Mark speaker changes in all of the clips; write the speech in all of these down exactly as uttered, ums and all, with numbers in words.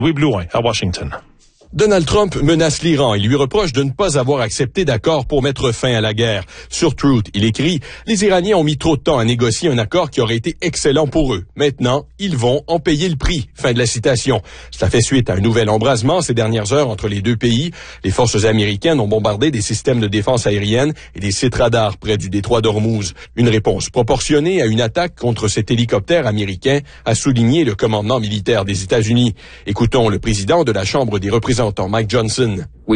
Speaker 1: Louis Blouin à Washington.
Speaker 2: Donald Trump menace l'Iran et lui reproche de ne pas avoir accepté d'accord pour mettre fin à la guerre. Sur Truth, il écrit « Les Iraniens ont mis trop de temps à négocier un accord qui aurait été excellent pour eux. Maintenant, ils vont en payer le prix. » Fin de la citation. Cela fait suite à un nouvel embrasement ces dernières heures entre les deux pays. Les forces américaines ont bombardé des systèmes de défense aérienne et des sites radars près du détroit d'Ormuz. Une réponse proportionnée à une attaque contre cet hélicoptère américain, a souligné le commandement militaire des États-Unis. Écoutons le président de la Chambre des représentants, Mike Johnson.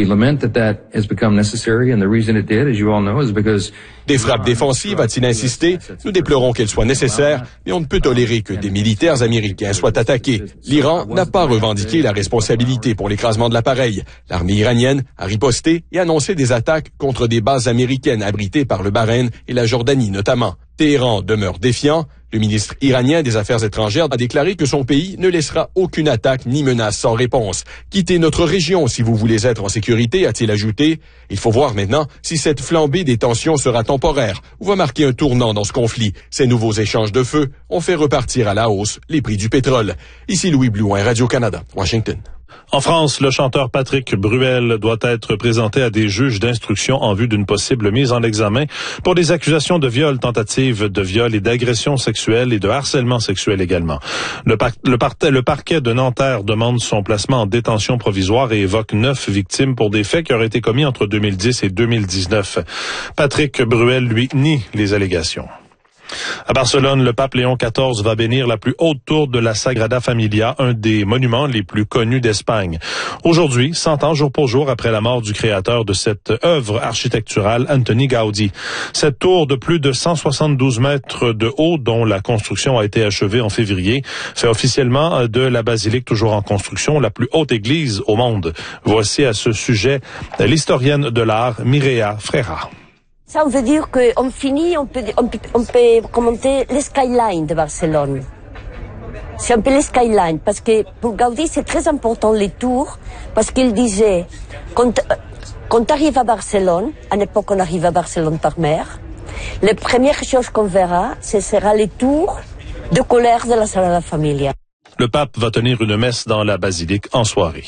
Speaker 2: Des frappes défensives, a-t-il insisté. Nous déplorons qu'elles soient nécessaires, mais on ne peut tolérer que des militaires américains soient attaqués. L'Iran n'a pas revendiqué la responsabilité pour l'écrasement de l'appareil. L'armée iranienne a riposté et annoncé des attaques contre des bases américaines abritées par le Bahreïn et la Jordanie notamment. Téhéran demeure défiant. Le ministre iranien des Affaires étrangères a déclaré que son pays ne laissera aucune attaque ni menace sans réponse. Quittez notre région si vous voulez être en sécurité, a-t-il ajouté. Il faut voir maintenant si cette flambée des tensions sera temporaire ou va marquer un tournant dans ce conflit. Ces nouveaux échanges de feu ont fait repartir à la hausse les prix du pétrole. Ici Louis Blouin, Radio-Canada, Washington.
Speaker 1: En France, le chanteur Patrick Bruel doit être présenté à des juges d'instruction en vue d'une possible mise en examen pour des accusations de viol, tentative de viol et d'agression sexuelle et de harcèlement sexuel également. Le, par- le, par- le parquet de Nanterre demande son placement en détention provisoire et évoque neuf victimes pour des faits qui auraient été commis entre deux mille dix et deux mille dix-neuf. Patrick Bruel, lui, nie les allégations. À Barcelone, le pape Léon quatorze va bénir la plus haute tour de la Sagrada Familia, un des monuments les plus connus d'Espagne. Aujourd'hui, cent ans jour pour jour après la mort du créateur de cette œuvre architecturale, Antoni Gaudí. Cette tour de plus de cent soixante-douze mètres de haut, dont la construction a été achevée en février, fait officiellement de la basilique toujours en construction la plus haute église au monde. Voici à ce sujet l'historienne de l'art Mireia Freira.
Speaker 3: Ça, on veut dire qu'on finit, on peut, on peut, on peut commenter les skylines de Barcelone. C'est un peu les skylines, parce que pour Gaudí, c'est très important les tours, parce qu'il disait, quand, quand tu arrives à Barcelone, à l'époque on arrive à Barcelone par mer, les premières choses qu'on verra, ce sera les tours de colère de la Sagrada Familia.
Speaker 1: Le pape va tenir une messe dans la basilique en soirée.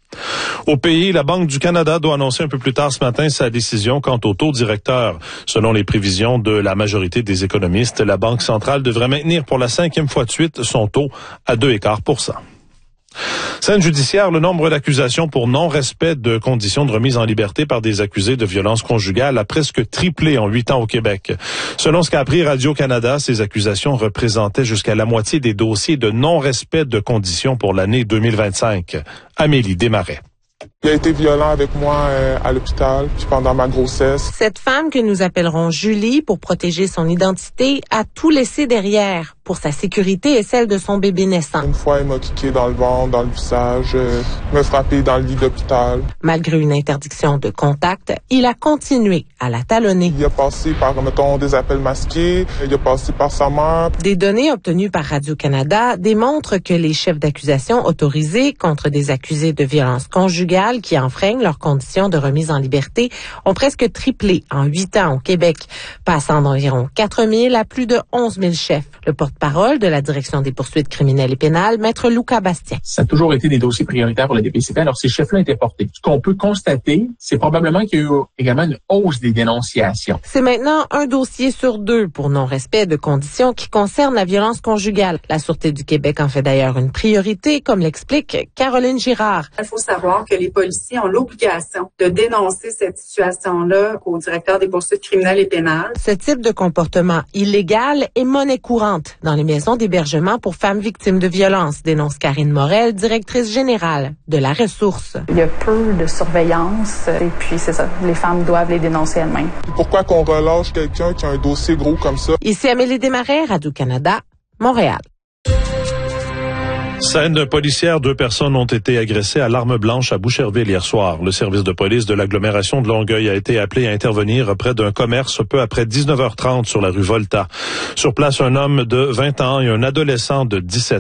Speaker 1: Au pays, la Banque du Canada doit annoncer un peu plus tard ce matin sa décision quant au taux directeur. Selon les prévisions de la majorité des économistes, la Banque centrale devrait maintenir pour la cinquième fois de suite son taux à deux virgule cinq pour cent. Scène judiciaire, le nombre d'accusations pour non-respect de conditions de remise en liberté par des accusés de violence conjugale a presque triplé en huit ans au Québec. Selon ce qu'a appris Radio-Canada, ces accusations représentaient jusqu'à la moitié des dossiers de non-respect de conditions pour l'année deux mille vingt-cinq. Amélie Desmarais.
Speaker 4: Il a été violent avec moi euh, à l'hôpital, puis pendant ma grossesse.
Speaker 5: Cette femme que nous appellerons Julie, pour protéger son identité, a tout laissé derrière, pour sa sécurité et celle de son bébé naissant.
Speaker 4: Une fois, il m'a kické dans le ventre, dans le visage, euh, me frappé dans le lit d'hôpital.
Speaker 5: Malgré une interdiction de contact, il a continué à la talonner.
Speaker 4: Il a passé par, mettons, des appels masqués, il a passé par sa mère.
Speaker 5: Des données obtenues par Radio-Canada démontrent que les chefs d'accusation autorisés contre des accusés de violences conjugales qui enfreignent leurs conditions de remise en liberté ont presque triplé en huit ans au Québec, passant d'environ quatre mille à plus de onze mille chefs. Le porte-parole de la Direction des poursuites criminelles et pénales, Maître Lucas Bastien.
Speaker 6: Ça a toujours été des dossiers prioritaires pour la D P C P, alors ces chefs-là étaient portés. Ce qu'on peut constater, c'est probablement qu'il y a eu également une hausse des dénonciations.
Speaker 5: C'est maintenant un dossier sur deux pour non-respect de conditions qui concernent la violence conjugale. La Sûreté du Québec en fait d'ailleurs une priorité, comme l'explique Caroline Girard.
Speaker 7: Il faut savoir que les policiers ont l'obligation de dénoncer cette situation-là au directeur des poursuites criminelles et pénales.
Speaker 5: Ce type de comportement illégal est monnaie courante dans les maisons d'hébergement pour femmes victimes de violences, dénonce Karine Morel, directrice générale de la ressource.
Speaker 8: Il y a peu de surveillance et puis c'est ça, les femmes doivent les dénoncer elles-mêmes.
Speaker 4: Pourquoi qu'on relâche quelqu'un qui a un dossier gros comme ça?
Speaker 5: Ici Amélie Desmarais, Radio-Canada, Montréal.
Speaker 1: Scène policière, deux personnes ont été agressées à l'arme blanche à Boucherville hier soir. Le service de police de l'agglomération de Longueuil a été appelé à intervenir près d'un commerce peu après dix-neuf heures trente sur la rue Volta. Sur place, un homme de vingt ans et un adolescent de dix-sept ans.